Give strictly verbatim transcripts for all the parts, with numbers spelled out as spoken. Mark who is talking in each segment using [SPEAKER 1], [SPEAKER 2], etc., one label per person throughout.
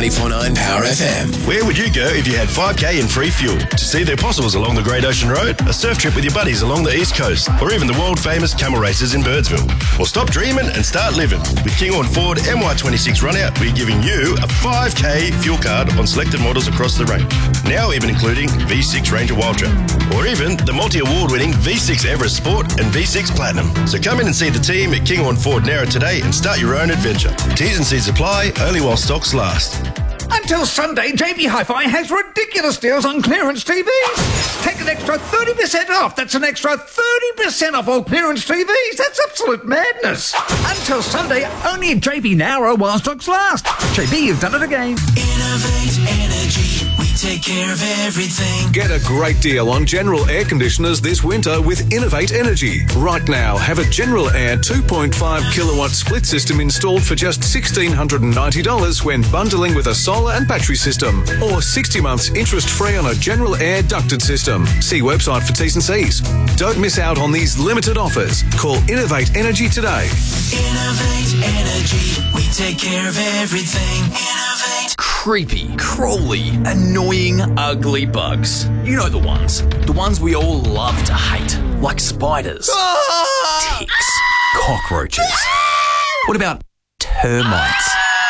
[SPEAKER 1] ninety-four point nine Power F M.
[SPEAKER 2] Where would you go if you had five K in free fuel? To see their possibles along the Great Ocean Road, a surf trip with your buddies along the East Coast, or even the world-famous camel races in Birdsville. Well, stop dreaming and start living. With Kinghorn Ford M Y twenty-six Runout, we're giving you a five K fuel card on selected models across the range. Now even including V six Ranger Wildtrak, or even the multi-award-winning V six Everest Sport and V six Platinum. So come in and see the team at Kinghorn Ford Narra today and start your own adventure. T's and C's apply, only while stocks last.
[SPEAKER 3] Until Sunday, J B Hi-Fi has ridiculous deals on clearance T Vs. Take an extra thirty percent off. That's an extra thirty percent off all clearance T Vs. That's absolute madness. Until Sunday, only at J B Narrow while stocks last. J B, you've done it again.
[SPEAKER 4] Innovate Energy. We take care of everything.
[SPEAKER 5] Get a great deal on General Air Conditioners this winter with Innovate Energy. Right now, have a General Air two point five kilowatt split system installed for just one thousand six hundred ninety dollars when bundling with a solar and battery system, or sixty months interest-free on a General Air ducted system. See website for T's and C's. Don't miss out on these limited offers. Call Innovate Energy today.
[SPEAKER 4] Innovate Energy. We take care of everything. Innovate.
[SPEAKER 6] Creepy, crawly, annoying, ugly bugs. You know the ones. The ones we all love to hate. Like spiders, ticks, cockroaches. What about termites?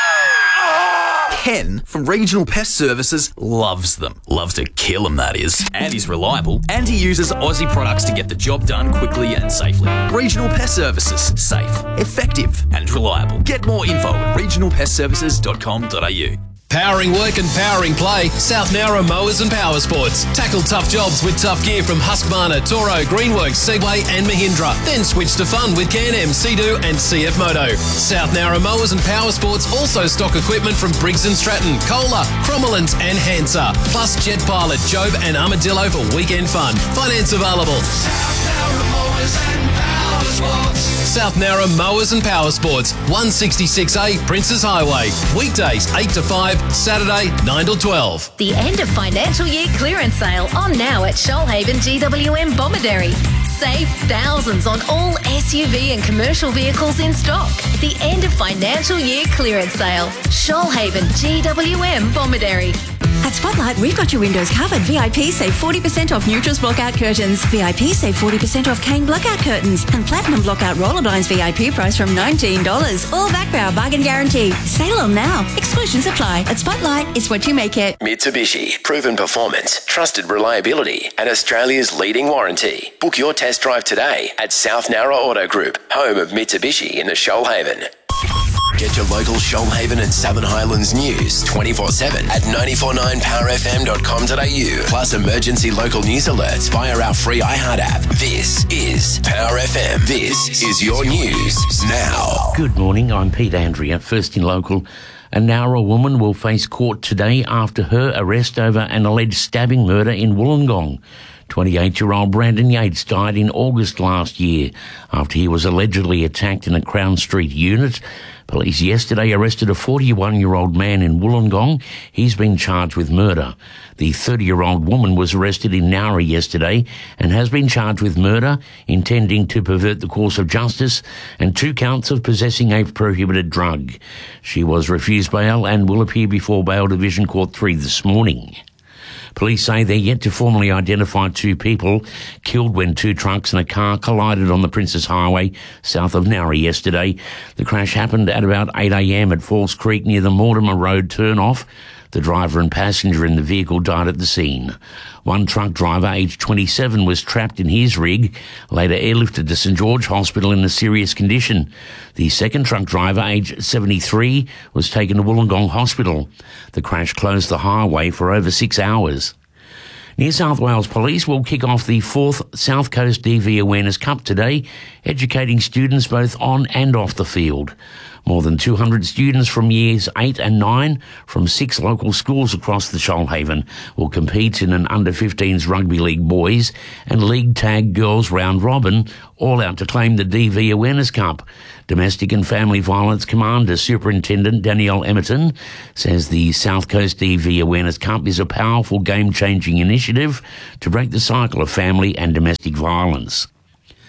[SPEAKER 6] Ken from Regional Pest Services loves them. Loves to kill them, that is. And he's reliable. And he uses Aussie products to get the job done quickly and safely. Regional Pest Services. Safe, effective and reliable. Get more info at regional pest services dot com dot a u.
[SPEAKER 7] Powering work and powering play, South Nowra Mowers and Power Sports. Tackle tough jobs with tough gear from Husqvarna, Toro, Greenworks, Segway and Mahindra. Then switch to fun with Can-Am, Sea-Doo and C F Moto. South Nowra Mowers and Power Sports also stock equipment from Briggs and Stratton, Kohler, Crommelins and Hansa. Plus Jet Pilot, Jobe and Armadillo for weekend fun. Finance available.
[SPEAKER 4] South Nowra Mowers and Power Sports.
[SPEAKER 7] South Nowra Mowers and Power Sports, one sixty-six A Princes Highway. Weekdays eight to five, Saturday nine to twelve.
[SPEAKER 8] The end of financial year clearance sale on now at Shoalhaven G W M Bomaderry. Save thousands on all S U V and commercial vehicles in stock. The end of financial year clearance sale. Shoalhaven G W M Bomaderry.
[SPEAKER 9] At Spotlight, we've got your windows covered. V I P save forty percent off Neutrals Blockout Curtains. V I P save forty percent off Kane Blockout Curtains. And Platinum Blockout Roller Blinds V I P price from nineteen dollars. All back by our bargain guarantee. Sale on now. Exclusions apply. At Spotlight, it's what you make it.
[SPEAKER 1] Mitsubishi, proven performance, trusted reliability, and Australia's leading warranty. Book your test drive today at South Nowra Auto Group, home of Mitsubishi in the Shoalhaven. Get your local Shoalhaven and Southern Highlands news twenty-four seven at nine four nine power f m dot com dot a u. Plus emergency local news alerts via our free iHeart app. This is Power F M. This is your news now.
[SPEAKER 10] Good morning, I'm Pete Andrea, first in local. A Nowra woman will face court today after her arrest over an alleged stabbing murder in Wollongong. twenty-eight-year-old Brandon Yates died in August last year after he was allegedly attacked in a Crown Street unit. Police yesterday arrested a forty-one-year-old man in Wollongong. He's been charged with murder. The thirty-year-old woman was arrested in Nowra yesterday and has been charged with murder, intending to pervert the course of justice, and two counts of possessing a prohibited drug. She was refused bail and will appear before Bail Division Court three this morning. Police say they're yet to formally identify two people killed when two trucks and a car collided on the Princes Highway south of Nowra yesterday. The crash happened at about eight a m at Falls Creek near the Mortimer Road turn-off. The driver and passenger in the vehicle died at the scene. One truck driver, aged twenty-seven, was trapped in his rig, later airlifted to St George Hospital in a serious condition. The second truck driver, aged seventy-three, was taken to Wollongong Hospital. The crash closed the highway for over six hours. New South Wales Police will kick off the fourth South Coast D V Awareness Cup today, educating students both on and off the field. More than two hundred students from years eight and nine from six local schools across the Shoalhaven will compete in an under fifteens rugby league boys and league tag girls round robin, all out to claim the D V Awareness Cup. Domestic and Family Violence Commander Superintendent Danielle Emerton says the South Coast D V Awareness Cup is a powerful game-changing initiative to break the cycle of family and domestic violence.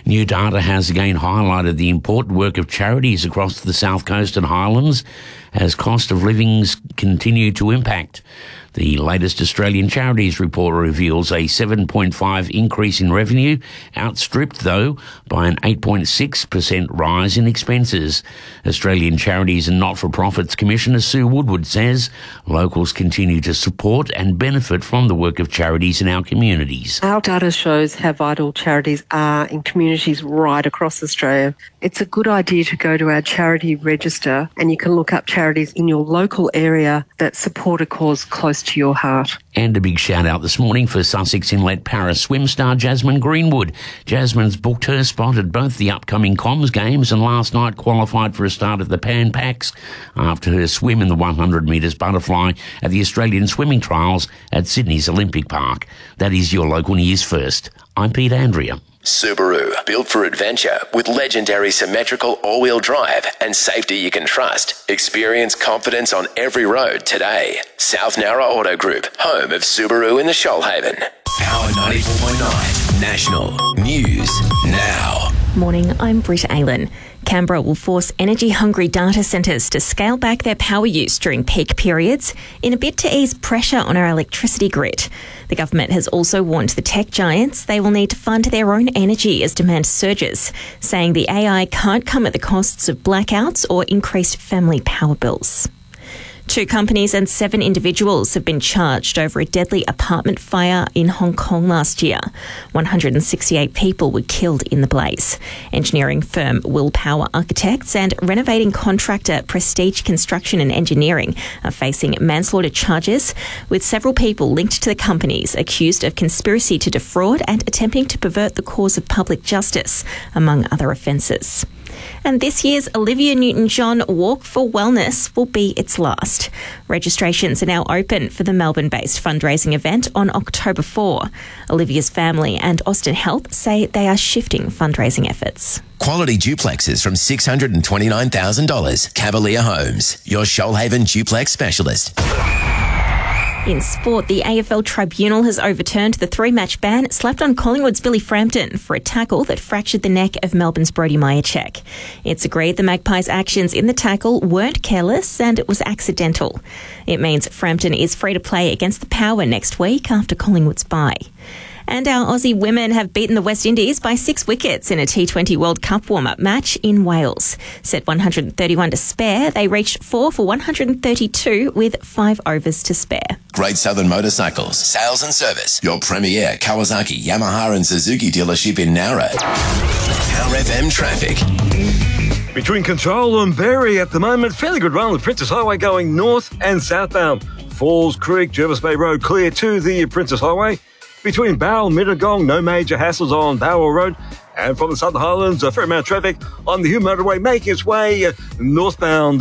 [SPEAKER 10] New data has again highlighted the important work of charities across the South Coast and Highlands as cost of livings continue to impact. The latest Australian Charities report reveals a seven point five increase in revenue, outstripped, though, by an eight point six percent rise in expenses. Australian Charities and Not-for-Profits Commissioner Sue Woodward says locals continue to support and benefit from the work of charities in our communities.
[SPEAKER 11] Our data shows how vital charities are in communities right across Australia. It's a good idea to go to our charity register and you can look up charities in your local area that support a cause close to your heart.
[SPEAKER 10] And a big shout out this morning for Sussex Inlet Para swim star Jasmine Greenwood. Jasmine's booked her spot at both the upcoming Comms Games and last night qualified for a start at the Pan Pacs after her swim in the one hundred metres butterfly at the Australian Swimming Trials at Sydney's Olympic Park. That is your local news first. I'm Pete Andrea.
[SPEAKER 1] Subaru, built for adventure with legendary symmetrical all-wheel drive and safety you can trust. Experience confidence on every road today. South Nowra Auto Group, home of Subaru in the Shoalhaven. Power ninety-four point nine, National News Now.
[SPEAKER 12] Morning, I'm Britta Aylen. Canberra will force energy-hungry data centres to scale back their power use during peak periods in a bid to ease pressure on our electricity grid. The government has also warned the tech giants they will need to fund their own energy as demand surges, saying the A I can't come at the costs of blackouts or increased family power bills. Two companies and seven individuals have been charged over a deadly apartment fire in Hong Kong last year. one hundred sixty-eight people were killed in the blaze. Engineering firm Willpower Architects and renovating contractor Prestige Construction and Engineering are facing manslaughter charges, with several people linked to the companies accused of conspiracy to defraud and attempting to pervert the cause of public justice, among other offences. And this year's Olivia Newton-John Walk for Wellness will be its last. Registrations are now open for the Melbourne-based fundraising event on October fourth. Olivia's family and Austin Health say they are shifting fundraising efforts.
[SPEAKER 1] Quality duplexes from six hundred twenty-nine thousand dollars. Cavalier Homes, your Shoalhaven duplex specialist.
[SPEAKER 12] In sport, the A F L Tribunal has overturned the three-match ban slapped on Collingwood's Billy Frampton for a tackle that fractured the neck of Melbourne's Brodie Mihocek. It's agreed the Magpies' actions in the tackle weren't careless and it was accidental. It means Frampton is free to play against the Power next week after Collingwood's bye. And our Aussie women have beaten the West Indies by six wickets in a T twenty World Cup warm-up match in Wales. Set one hundred thirty-one to spare, they reached four for one hundred thirty-two with five overs to spare.
[SPEAKER 1] Great Southern Motorcycles, sales and service. Your premier Kawasaki, Yamaha and Suzuki dealership in Nowra. Power F M traffic.
[SPEAKER 13] Between Control and Berry at the moment, fairly good run with Princess Highway going north and southbound. Falls Creek, Jervis Bay Road clear to the Princess Highway. Between Bowral and Mittagong, no major hassles on Bowral Road. And from the Southern Highlands, a fair amount of traffic on the Hume Motorway making its way northbound.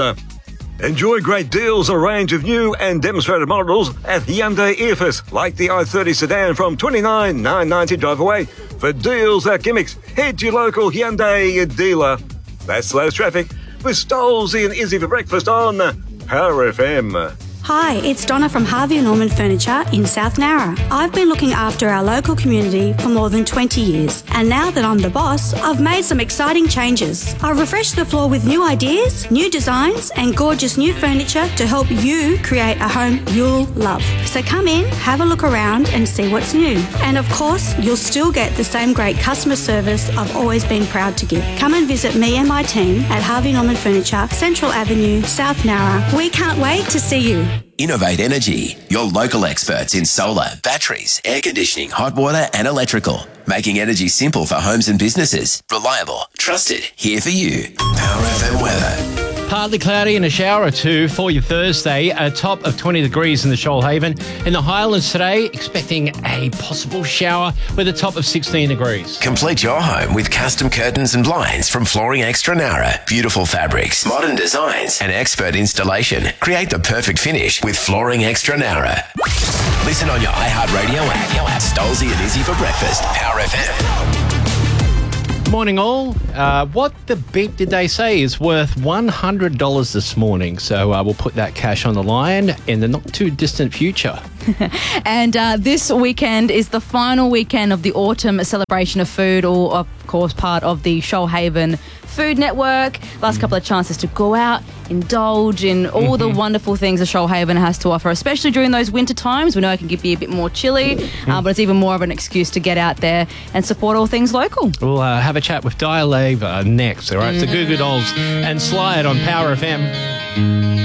[SPEAKER 13] Enjoy great deals, a range of new and demonstrated models at Hyundai Earfus, like the i thirty sedan from twenty-nine thousand nine hundred ninety dollars drive away. For deals at gimmicks, head to your local Hyundai dealer. That's the latest traffic with Stolzy and Izzy for breakfast on Power F M.
[SPEAKER 14] Hi, it's Donna from Harvey and Norman Furniture in South Nowra. I've been looking after our local community for more than twenty years, and now that I'm the boss, I've made some exciting changes. I've refreshed the floor with new ideas, new designs, and gorgeous new furniture to help you create a home you'll love. So come in, have a look around, and see what's new. And of course, you'll still get the same great customer service I've always been proud to give. Come and visit me and my team at Harvey Norman Furniture, Central Avenue, South Nowra. We can't wait to see you.
[SPEAKER 1] Innovate Energy, your local experts in solar, batteries, air conditioning, hot water and electrical. Making energy simple for homes and businesses. Reliable, trusted, here for you. Power F M weather.
[SPEAKER 15] Partly cloudy and a shower or two for your Thursday. A top of twenty degrees in the Shoalhaven. In the Highlands today, expecting a possible shower with a top of sixteen degrees.
[SPEAKER 1] Complete your home with custom curtains and blinds from Flooring Extra Nowra. Beautiful fabrics, modern designs and expert installation. Create the perfect finish with Flooring Extra Nowra. Listen on your iHeartRadio app. Stolzy and Izzy for breakfast. Power F M.
[SPEAKER 15] Morning all. Uh, what the beep did they say is worth one hundred dollars this morning. So uh, we'll put that cash on the line in the not too distant future.
[SPEAKER 16] And uh, this weekend is the final weekend of the autumn celebration of food, or of course course, part of the Shoalhaven Food Network. Last couple of chances to go out, indulge in all mm-hmm. the wonderful things the Shoalhaven has to offer, especially during those winter times. We know it can be a bit more chilly, mm-hmm. uh, but it's even more of an excuse to get out there and support all things local.
[SPEAKER 15] We'll uh, have a chat with Dialave uh, next, all right? Mm-hmm. So Goo Goo Dolls and Slide on Power F M.